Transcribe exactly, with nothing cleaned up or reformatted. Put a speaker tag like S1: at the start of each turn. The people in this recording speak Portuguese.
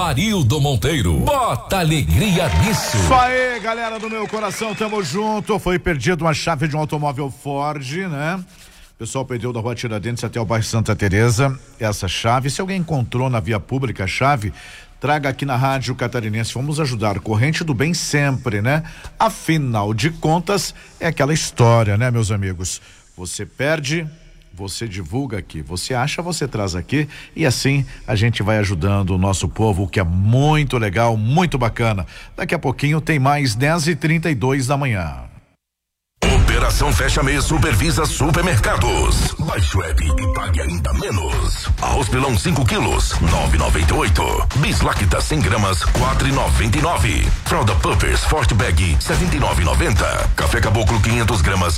S1: Amarildo Monteiro. Bota alegria nisso.
S2: Isso aí, galera do meu coração, tamo junto. Foi perdido uma chave de um automóvel Ford, né? O pessoal perdeu da rua Tiradentes até o bairro Santa Teresa essa chave. Se alguém encontrou na via pública a chave, traga aqui na Rádio Catarinense. Vamos ajudar. Corrente do bem sempre, né? Afinal de contas, é aquela história, né, meus amigos? Você perde, você divulga aqui. Você acha, você traz aqui. E assim a gente vai ajudando o nosso povo, o que é muito legal, muito bacana. Daqui a pouquinho tem mais dez e trinta e dois da manhã.
S3: Operação Fecha Mês supervisa supermercados. Baixe o app e pague ainda menos. Arroz pilão cinco quilos, nove e noventa e oito. Bislacta cem gramas, quatro e noventa e nove. Fralda Pampers Forte Bag, setenta e nove e noventa. Café Caboclo quinhentos gramas,